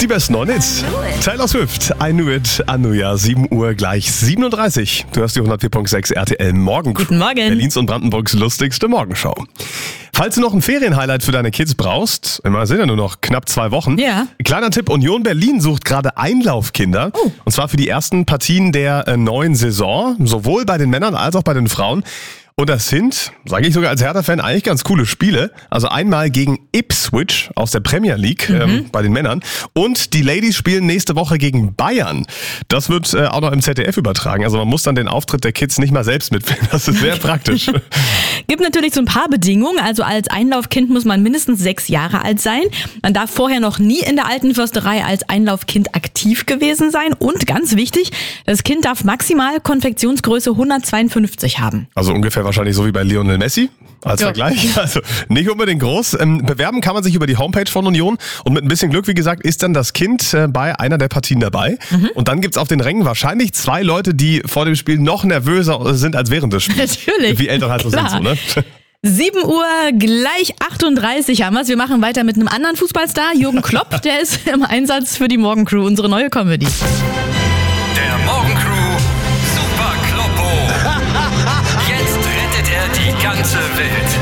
Die besten neuen Hits. Taylor Swift, I Knew It, Anuja, 7 Uhr gleich 37. Du hast die 104.6 RTL Morgen. Guten Morgen. Berlins und Brandenburgs lustigste Morgenshow. Falls du noch ein Ferienhighlight für deine Kids brauchst, immer sind ja nur noch knapp 2 Wochen. Ja. Kleiner Tipp, Union Berlin sucht gerade Einlaufkinder. Oh. Und zwar für die ersten Partien der neuen Saison, sowohl bei den Männern als auch bei den Frauen. Und das sind, sage ich sogar als Hertha-Fan, eigentlich ganz coole Spiele. Also einmal gegen Ipswich aus der Premier League bei den Männern. Und die Ladies spielen nächste Woche gegen Bayern. Das wird auch noch im ZDF übertragen. Also man muss dann den Auftritt der Kids nicht mal selbst mitfilmen. Das ist sehr praktisch. Gibt natürlich so ein paar Bedingungen. Also als Einlaufkind muss man mindestens 6 Jahre alt sein. Man darf vorher noch nie in der alten Försterei als Einlaufkind aktiv gewesen sein. Und ganz wichtig, das Kind darf maximal Konfektionsgröße 152 haben. Also ungefähr wahrscheinlich so wie bei Lionel Messi als Vergleich. Also nicht unbedingt groß. Bewerben kann man sich über die Homepage von Union. Und mit ein bisschen Glück, wie gesagt, ist dann das Kind bei einer der Partien dabei. Und dann gibt's auf den Rängen wahrscheinlich 2 Leute, die vor dem Spiel noch nervöser sind als während des Spiels. Natürlich. Wie Eltern halt so sind, so, ne? 7 Uhr gleich 38 haben wir's. Wir machen weiter mit einem anderen Fußballstar, Jürgen Klopp. Der ist im Einsatz für die Morgencrew, unsere neue Comedy. Der Morgencrew Super Kloppo. Jetzt rettet er die ganze Welt.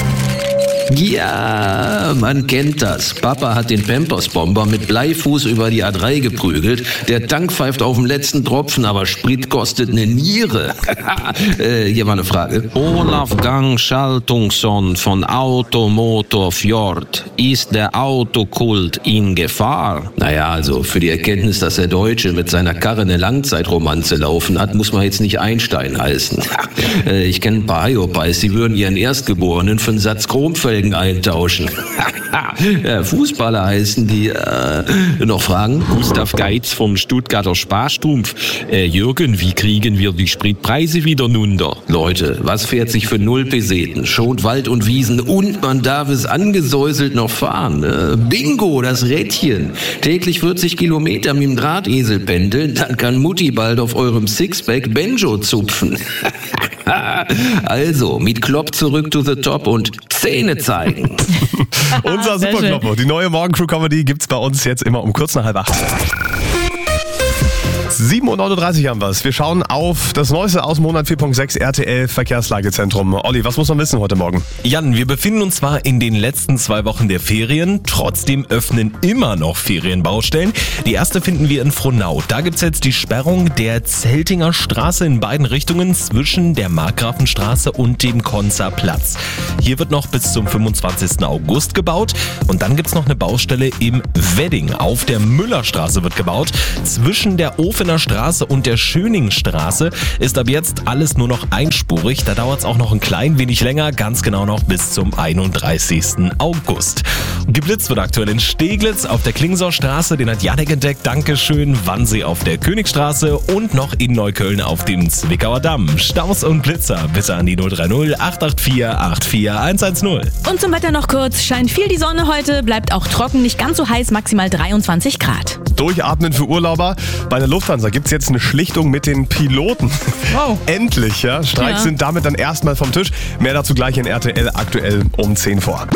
Ja, man kennt das. Papa hat den Pampers-Bomber mit Bleifuß über die A3 geprügelt. Der Tank pfeift auf den letzten Tropfen, aber Sprit kostet eine Niere. Hier mal eine Frage. Olaf Gang-Schaltungsson von Automotor Fjord. Ist der Autokult in Gefahr? Naja, also für die Erkenntnis, dass der Deutsche mit seiner Karre eine Langzeitromanze laufen hat, muss man jetzt nicht Einstein heißen. Ich kenne ein paar Hyopies, die würden ihren Erstgeborenen für einen Satz Chromfelgen eintauschen. Fußballer heißen die. Noch Fragen? Gustav Geitz vom Stuttgarter Sparstumpf. Jürgen, wie kriegen wir die Spritpreise wieder runter? Leute, was fährt sich für 0 Peseten? Schont Wald und Wiesen und man darf es angesäuselt noch fahren. Bingo, das Rädchen. Täglich 40 Kilometer mit dem Drahtesel pendeln, dann kann Mutti bald auf eurem Sixpack Benjo zupfen. Also, mit Klopp zurück to the top und Zähne zeigen. Unser Superkloppo, die neue Morgencrew-Comedy gibt's bei uns jetzt immer um kurz nach 7:30. 7:39 Uhr haben wir's. Wir schauen auf das Neueste aus dem 104.6 RTL Verkehrslagezentrum. Olli, was muss man wissen heute Morgen? Jan, wir befinden uns zwar in den letzten 2 Wochen der Ferien, trotzdem öffnen immer noch Ferienbaustellen. Die erste finden wir in Frohnau. Da gibt's jetzt die Sperrung der Zeltinger Straße in beiden Richtungen zwischen der Markgrafenstraße und dem Konzer Platz. Hier wird noch bis zum 25. August gebaut und dann gibt's noch eine Baustelle im Wedding. Auf der Müllerstraße wird gebaut. Zwischen der Ofener Straße und der Schöningstraße ist ab jetzt alles nur noch einspurig. Da dauert es auch noch ein klein wenig länger, ganz genau noch bis zum 31. August. Geblitzt wird aktuell in Steglitz auf der Klingsorstraße, den hat Janek entdeckt, Dankeschön. Wannsee auf der Königstraße und noch in Neukölln auf dem Zwickauer Damm. Staus und Blitzer bitte an die 030 884 84110. Und zum Wetter noch kurz. Scheint viel die Sonne heute, bleibt auch trocken, nicht ganz so heiß, maximal 23 Grad. Durchatmen für Urlauber. Bei der Lufthansa gibt es jetzt eine Schlichtung mit den Piloten. Wow. Endlich, ja. Streiks sind damit dann erstmal vom Tisch. Mehr dazu gleich in RTL aktuell um 10 vor.